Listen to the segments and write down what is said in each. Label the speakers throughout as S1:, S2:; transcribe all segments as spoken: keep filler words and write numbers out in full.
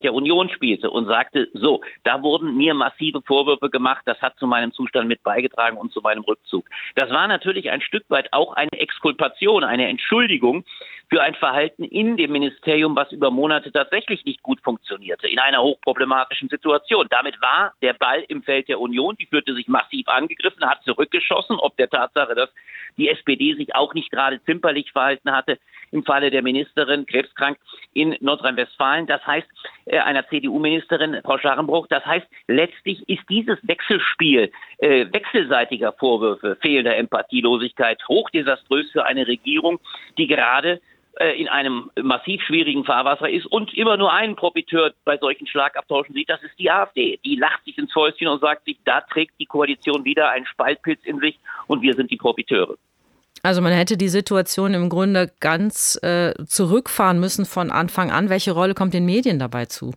S1: der Union spielte und sagte, so, da wurden mir massive Vorwürfe gemacht, das hat zu meinem Zustand mit beigetragen und zu meinem Rückzug. Das war natürlich ein Stück weit auch eine Exkulpation, eine Entschuldigung für ein Verhalten in dem Ministerium, was über Monate tatsächlich nicht gut funktionierte, in einer hochproblematischen Situation. Damit war der Ball im Feld der Union, die fühlte sich massiv angegriffen, hat zurückgeschossen, ob der Tatsache, dass die S P D sich auch nicht gerade zimperlich verhalten hatte im Falle der Ministerin, krebskrank, in Nordrhein-Westfalen. Das heißt, äh, einer C D U-Ministerin, Frau Scharrenbruch, das heißt, letztlich ist dieses Wechselspiel äh, wechselseitiger Vorwürfe, fehlender Empathielosigkeit hochdesaströs für eine Regierung, die gerade äh, in einem massiv schwierigen Fahrwasser ist und immer nur einen Profiteur bei solchen Schlagabtauschen sieht, das ist die AfD. Die lacht sich ins Fäustchen und sagt sich, da trägt die Koalition wieder einen Spaltpilz in sich und wir sind die Profiteure.
S2: Also man hätte die Situation im Grunde ganz äh, zurückfahren müssen von Anfang an. Welche Rolle kommt den Medien dabei zu?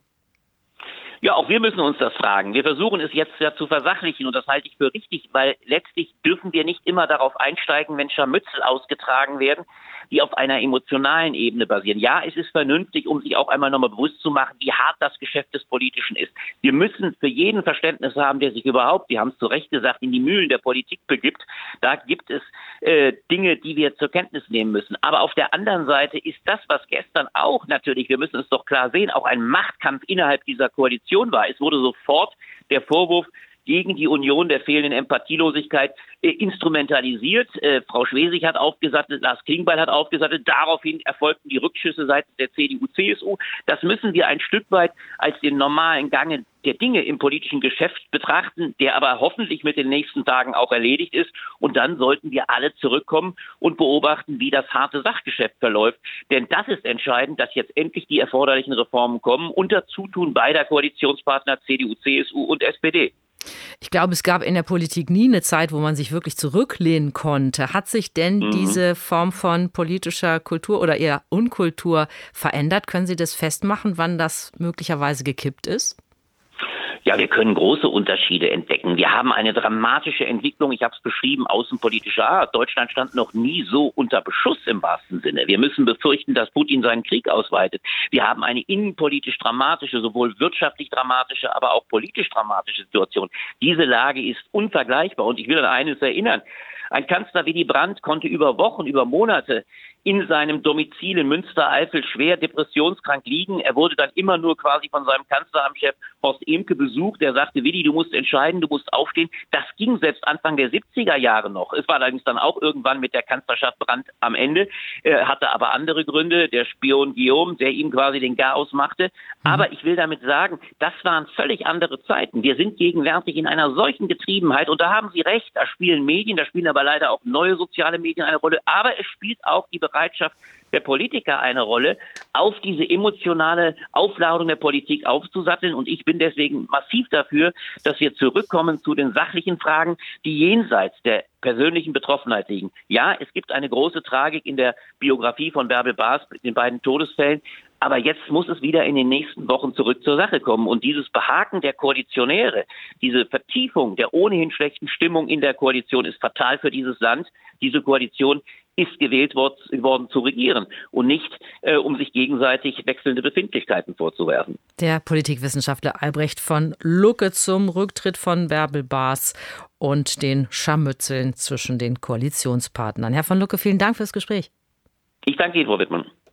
S1: Ja, auch wir müssen uns das fragen. Wir versuchen es jetzt ja zu versachlichen und das halte ich für richtig, weil letztlich dürfen wir nicht immer darauf einsteigen, wenn Scharmützel ausgetragen werden, die auf einer emotionalen Ebene basieren. Ja, es ist vernünftig, um sich auch einmal nochmal bewusst zu machen, wie hart das Geschäft des Politischen ist. Wir müssen für jeden Verständnis haben, der sich überhaupt, wir haben es zu Recht gesagt, in die Mühlen der Politik begibt. Da gibt es äh, Dinge, die wir zur Kenntnis nehmen müssen. Aber auf der anderen Seite ist das, was gestern auch natürlich, wir müssen es doch klar sehen, auch ein Machtkampf innerhalb dieser Koalition war. Es wurde sofort der Vorwurf gegen die Union der fehlenden Empathielosigkeit äh, instrumentalisiert. Äh, Frau Schwesig hat aufgesattelt, Lars Klingbeil hat aufgesattelt. Daraufhin erfolgten die Rückschüsse seitens der C D U C S U. Das müssen wir ein Stück weit als den normalen Gange der Dinge im politischen Geschäft betrachten, der aber hoffentlich mit den nächsten Tagen auch erledigt ist. Und dann sollten wir alle zurückkommen und beobachten, wie das harte Sachgeschäft verläuft. Denn das ist entscheidend, dass jetzt endlich die erforderlichen Reformen kommen, unter Zutun beider Koalitionspartner C D U, C S U und S P D.
S2: Ich glaube, es gab in der Politik nie eine Zeit, wo man sich wirklich zurücklehnen konnte. Hat sich denn mhm. diese Form von politischer Kultur oder eher Unkultur verändert? Können Sie das festmachen, wann das möglicherweise gekippt ist?
S1: Ja, wir können große Unterschiede entdecken. Wir haben eine dramatische Entwicklung, ich habe es beschrieben, außenpolitischer Art. Deutschland stand noch nie so unter Beschuss im wahrsten Sinne. Wir müssen befürchten, dass Putin seinen Krieg ausweitet. Wir haben eine innenpolitisch dramatische, sowohl wirtschaftlich dramatische, aber auch politisch dramatische Situation. Diese Lage ist unvergleichbar und ich will an eines erinnern. Ein Kanzler Willy Brandt konnte über Wochen, über Monate in seinem Domizil in Münstereifel schwer depressionskrank liegen. Er wurde dann immer nur quasi von seinem Kanzleramtschef Horst Ehmke besucht. Er sagte, Willy, du musst entscheiden, du musst aufstehen. Das ging selbst Anfang der siebziger Jahre noch. Es war allerdings dann auch irgendwann mit der Kanzlerschaft Brandt am Ende, äh, hatte aber andere Gründe. Der Spion Guillaume, der ihm quasi den Garaus machte. Mhm. Aber ich will damit sagen, das waren völlig andere Zeiten. Wir sind gegenwärtig in einer solchen Getriebenheit und da haben Sie recht, da spielen Medien, da spielen aber leider auch neue soziale Medien eine Rolle. Aber es spielt auch die Bereitschaft der Politiker eine Rolle, auf diese emotionale Aufladung der Politik aufzusatteln. Und ich bin deswegen massiv dafür, dass wir zurückkommen zu den sachlichen Fragen, die jenseits der persönlichen Betroffenheit liegen. Ja, es gibt eine große Tragik in der Biografie von Bärbel Baas, den beiden Todesfällen. Aber jetzt muss es wieder in den nächsten Wochen zurück zur Sache kommen. Und dieses Behaken der Koalitionäre, diese Vertiefung der ohnehin schlechten Stimmung in der Koalition ist fatal für dieses Land. Diese Koalition ist gewählt worden zu regieren und nicht, äh, um sich gegenseitig wechselnde Befindlichkeiten vorzuwerfen.
S2: Der Politikwissenschaftler Albrecht von Lucke zum Rücktritt von Bärbel Baas und den Scharmützeln zwischen den Koalitionspartnern. Herr von Lucke, vielen Dank fürs Gespräch.
S1: Ich danke Ihnen, Frau Wittmann.